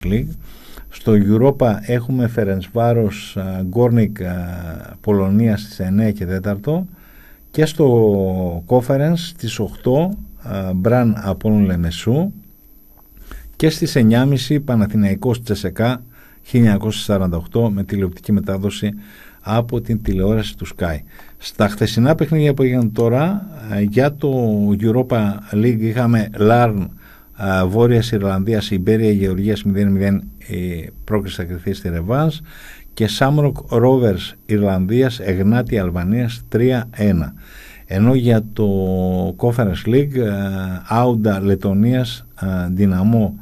League. Στο Europa έχουμε Φερεντσβάρος Γκόρνικ Πολωνία στις 9 και 4, και στο Conference στις 8 Μπραν Απόλλων Λεμεσού, και στις 9.30 Παναθηναϊκός Τσεσεκά 1948 με τηλεοπτική μετάδοση από την τηλεόραση του Sky. Στα χθεσινά παιχνίδια που έγιναν τώρα για το Europa League είχαμε Λάρν Βόρειας Ιρλανδίας Ιμπέρια Γεωργίας 0-0, πρόκριση θα κρυφθεί στη ρεβάνς, και Σάμροκ Ρόβερς Ιρλανδίας Εγνάτη Αλβανίας 3-1. Ενώ για το Conference League Άουντα Λετωνίας Δυναμό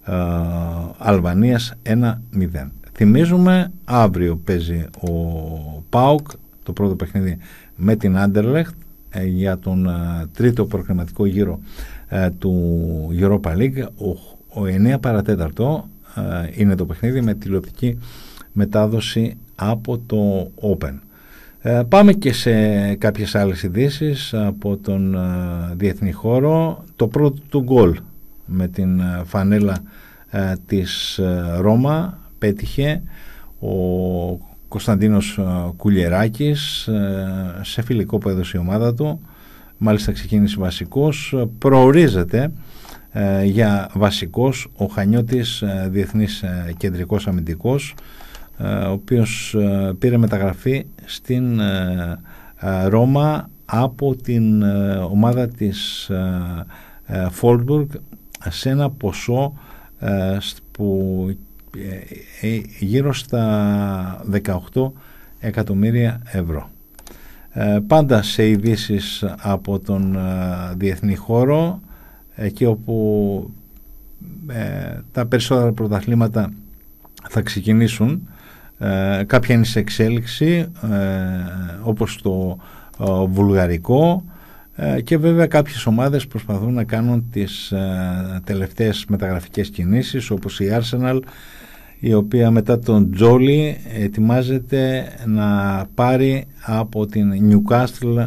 Αλβανίας 1-0. Θυμίζουμε, αύριο παίζει ο ΠΑΟΚ το πρώτο παιχνίδι με την Άντερλεχτ για τον τρίτο προκριματικό γύρο του Europa League. Ο 9 παρατέταρτο είναι το παιχνίδι με τηλεοπτική μετάδοση από το Open. Πάμε και σε κάποιες άλλες ειδήσεις από τον διεθνή χώρο. Το πρώτο του γκολ με την φανέλα της Ρώμα πέτυχε ο Κωνσταντίνος Κουλιεράκης σε φιλικό που έδωσε η ομάδα του. Μάλιστα ξεκίνησε βασικός, προορίζεται για βασικός ο Χανιώτης, διεθνής κεντρικός αμυντικός, ο οποίος πήρε μεταγραφή στην Ρώμα από την ομάδα της Φόρτμπουργκ σε ένα ποσό που γύρω στα 18 εκατομμύρια ευρώ. Πάντα σε ειδήσεις από τον διεθνή χώρο, εκεί όπου τα περισσότερα πρωταθλήματα θα ξεκινήσουν, κάποια είναι σε εξέλιξη, όπως το βουλγαρικό, και βέβαια κάποιες ομάδες προσπαθούν να κάνουν τις τελευταίες μεταγραφικές κινήσεις, όπως η Arsenal, η οποία μετά τον Τζόλι ετοιμάζεται να πάρει από την Newcastle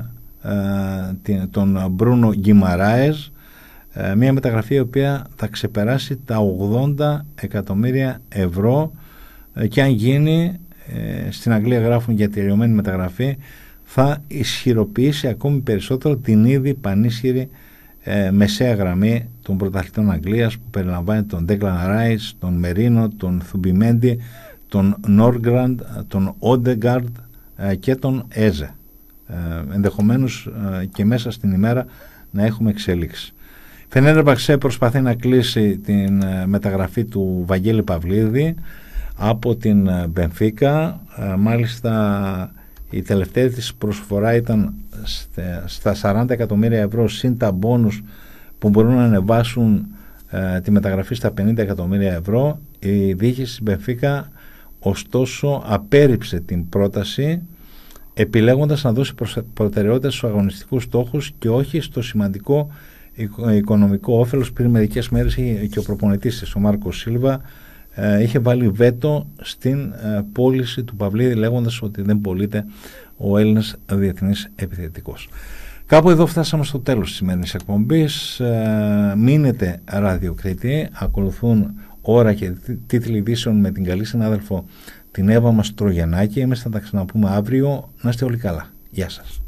τον Μπρούνο Γκιμαράες, μια μεταγραφή η οποία θα ξεπεράσει τα 80 εκατομμύρια ευρώ, και αν γίνει, στην Αγγλία γράφουν για τελειωμένη μεταγραφή, θα ισχυροποιήσει ακόμη περισσότερο την ήδη πανίσχυρη μεσαία γραμμή των πρωταθλητών Αγγλίας, που περιλαμβάνει τον Ντέκλαν Ράις, τον Μερίνο, τον Θουμπιμέντι, τον Νόργκραντ, τον Όντεγκαρντ και τον Έζε. Ενδεχομένως και μέσα στην ημέρα να έχουμε εξέλιξη. Φενέρμπαξε προσπαθεί να κλείσει την μεταγραφή του Βαγγέλη Παυλίδη από την Μπενφίκα. Μάλιστα η τελευταία της προσφορά ήταν στα 40 εκατομμύρια ευρώ συν τα μπόνους που μπορούν να ανεβάσουν τη μεταγραφή στα 50 εκατομμύρια ευρώ. Η διοίκηση της Μπενφίκα ωστόσο απέρριψε την πρόταση, επιλέγοντας να δώσει προτεραιότητα στους αγωνιστικούς στόχους και όχι στο σημαντικό οικονομικό όφελος. Πριν μερικές μέρες και ο προπονητής της, ο Μάρκος Σίλβα, είχε βάλει βέτο στην πώληση του Παυλίδη, λέγοντας ότι δεν πωλείται ο Έλληνας διεθνής επιθετικός. Κάπου εδώ φτάσαμε στο τέλος της σημερινής εκπομπής. Μείνετε ραδιοκριτή, ακολουθούν ώρα και τίτλοι ειδήσεων με την καλή συνάδελφο την Εύα Μαστρογιαννάκη. Εμείς θα τα ξαναπούμε αύριο. Να είστε όλοι καλά. Γεια σας.